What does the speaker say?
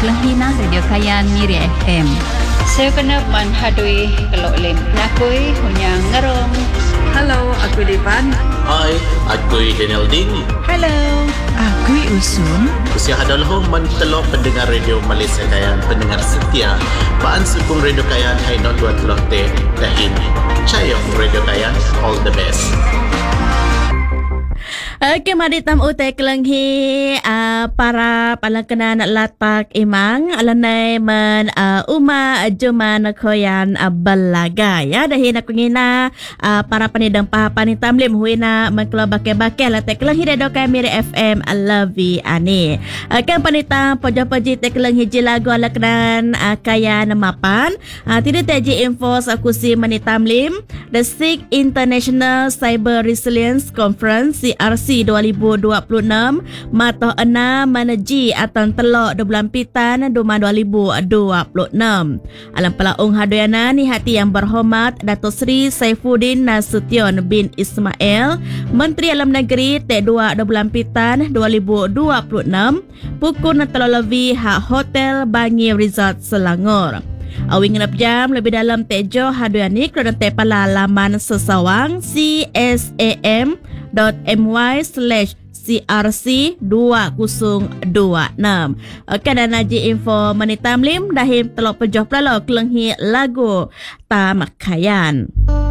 Kelenghinah Radio Kayan Miri FM. Saya kena manhadui kelok lem. Nakui hunyang ngerong. Hello, aku Devan. Hai, aku Daniel Ding. Hello, aku Usun. Usia adalah mentelok pendengar radio Malaysia Kayan, pendengar setia. Paan sukung radio Kayan, hai not dua telok teh. Dahin, cayong radio Kayan, all the best. Okey, mari tam utai kelenghi para palangkenan latak imang alanai men uma koyan balaga ya dahin aku ngina para penidang pahapan tamlim huina mengkelo bake-bake latak kelenghi redokai Miri FM Alavi ani. Kan panitam pojo-poji te kelenghi jilagu alaknan kaya namapan tidak teji info sakusi manitamlim the 6th International Cyber Resilience Conference CRC 2026 matoh 6 manaji atau telok 12 pitan 2026. Alam pelaung haduyana ni hati yang berhormat Datuk Seri Saifuddin Nasution bin Ismail, Menteri Alam Negeri T2 12 pitan 2026 pukul telok lebih hak Hotel Bangi Resort Selangor. Awing ngenap jam lebih dalam tejo haduyani kerana tepala laman sesawang csam.my/crc2026. Kadang naji info menitamlim dahim telok pejoh pelalo kelenghi lagu Tamakayan.